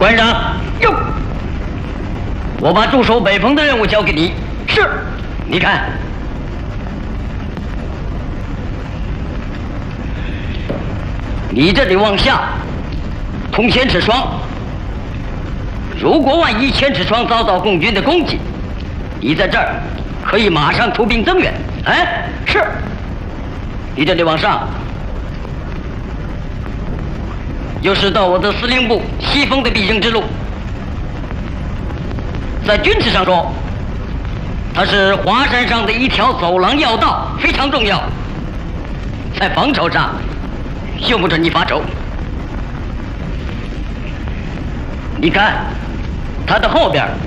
关上。哟，我把驻守北峰的任务交给你。是。你看，你这里往下通千尺窗。如果万一千尺窗遭到共军的攻击，你在这儿可以马上出兵增援。哎，是。你这里往上，就是到我的司令部西风的必经之路。在军事上说，它是华山上的一条走廊要道，非常重要。在防守上，用不着你发愁。你看，它的后边